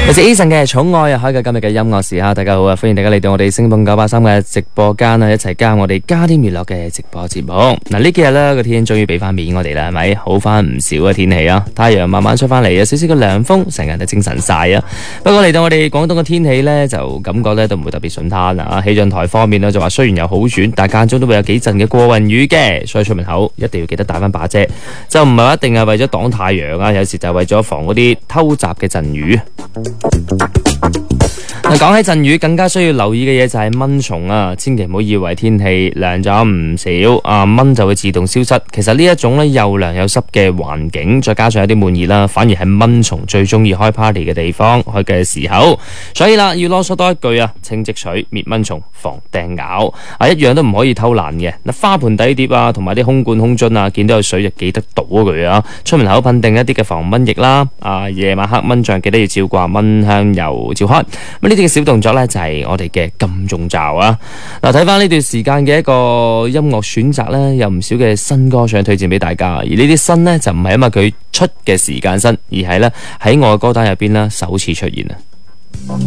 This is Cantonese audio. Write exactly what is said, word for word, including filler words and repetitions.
我是 Eason 嘅寵愛啊，開嘅今日嘅音樂時刻，大家好啊，歡迎大家嚟到我哋星夢九八三嘅直播間啊，一齊加我哋加添娛樂嘅直播節目。嗱，呢幾日呢個天終於俾翻面我哋啦，係咪好翻唔少嘅天氣啊？太陽慢慢出翻嚟，有少少嘅涼風，成日都精神晒啊。不過嚟到我哋廣東嘅天氣呢，就感覺呢都唔會特別順攤啊。氣象台方面呢就話雖然有好轉，但間中都會有幾陣嘅過雲雨嘅，所以出門口一定要記得帶翻把遮，就唔係話一定係為咗擋太陽啊，有時就係為咗防嗰啲偷襲嘅陣雨。嗱，講起陣雨，更加需要留意嘅嘢就係蚊蟲啊！千祈唔好以為天氣涼咗唔少啊，蚊就會自動消失。其實呢一種咧又涼又濕嘅環境，再加上有啲悶熱啦，反而係蚊蟲最中意開 party 嘅地方，開嘅時候。所以啦，要囉嗦多一句啊，清積水滅蚊蟲，防叮咬啊，一樣都唔可以偷懶嘅。嗱，花盆底碟啊，同埋啲空罐空樽啊，見到有水就記得倒佢啊。出門口噴定一啲嘅防蚊液啦。啊，夜晚黑蚊帳記得要照掛蚊香油照開。咁呢啲嘅小動作呢，就係我哋嘅金鐘罩啊！嗱，睇翻呢段時間嘅一個音樂選擇呢，有唔少嘅新歌想推薦俾大家。而呢啲新呢，就唔係因為佢出嘅時間新，而係呢喺我嘅歌單入邊呢首次出現啊！